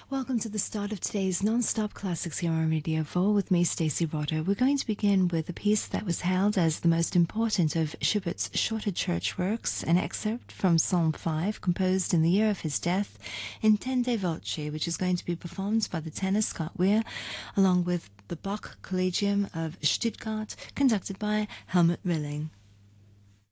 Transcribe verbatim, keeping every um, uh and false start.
Welcome to the start of today's non-stop classics here on Radio four with me, Stacey Rotter. We're going to begin with a piece that was hailed as the most important of Schubert's shorter church works, an excerpt from Psalm five, composed in the year of his death, Intende Voce, which is going to be performed by the tenor Scott Weir, along with the Bach Collegium of Stuttgart, conducted by Helmut Rilling.